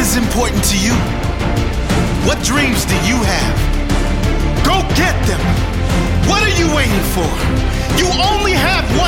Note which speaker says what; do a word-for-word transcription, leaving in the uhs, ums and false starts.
Speaker 1: is important to you? What dreams do you have? Go get them! What are you waiting for? You only have one